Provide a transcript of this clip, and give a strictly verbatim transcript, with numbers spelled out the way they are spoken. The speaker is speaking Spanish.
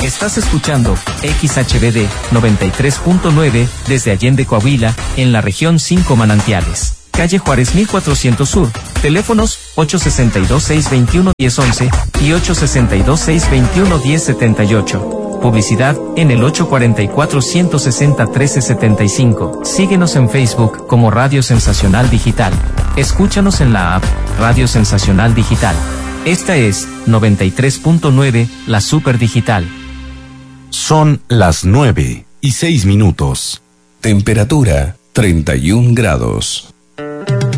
Estás escuchando X H B D noventa y tres punto nueve desde Allende, Coahuila, en la región cinco Manantiales. Calle Juárez mil cuatrocientos Sur. Teléfonos ocho seis dos, seis dos uno, uno cero once y ocho seis dos, seis dos uno, uno cero siete ocho. Publicidad en el ocho cuatro cuatro, uno seis cero, uno tres siete cinco. Síguenos en Facebook como Radio Sensacional Digital. Escúchanos en la app Radio Sensacional Digital. Esta es noventa y tres punto nueve, la Super Digital. Son las nueve y seis minutos. Temperatura treinta y un grados.